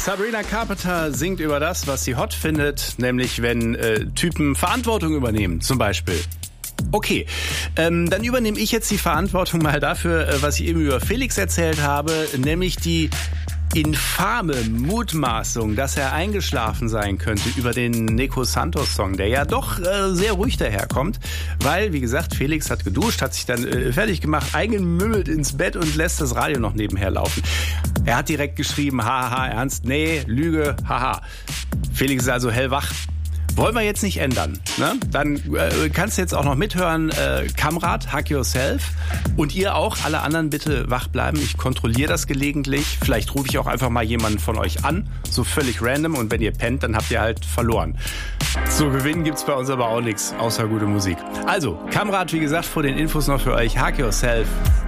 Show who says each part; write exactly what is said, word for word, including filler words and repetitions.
Speaker 1: Sabrina Carpenter singt über das, was sie hot findet, nämlich wenn äh, Typen Verantwortung übernehmen, zum Beispiel. Okay, ähm, dann übernehme ich jetzt die Verantwortung mal dafür, äh, was ich eben über Felix erzählt habe, nämlich die infame Mutmaßung, dass er eingeschlafen sein könnte über den Nico Santos Song, der ja doch äh, sehr ruhig daherkommt, weil, wie gesagt, Felix hat geduscht, hat sich dann äh, fertig gemacht, eingemümmelt ins Bett und lässt das Radio noch nebenher laufen. Er hat direkt geschrieben, haha, ernst, nee, Lüge, haha. Felix ist also hellwach. Wollen wir jetzt nicht ändern, ne? Dann äh, kannst du jetzt auch noch mithören, äh, Kamrat, Hug Yourself. Und ihr auch, alle anderen bitte wach bleiben. Ich kontrolliere das gelegentlich. Vielleicht rufe ich auch einfach mal jemanden von euch an, so völlig random. Und wenn ihr pennt, dann habt ihr halt verloren. Zu gewinnen gibt's bei uns aber auch nichts, außer gute Musik. Also, Kamrat, wie gesagt, vor den Infos noch für euch, Hug Yourself.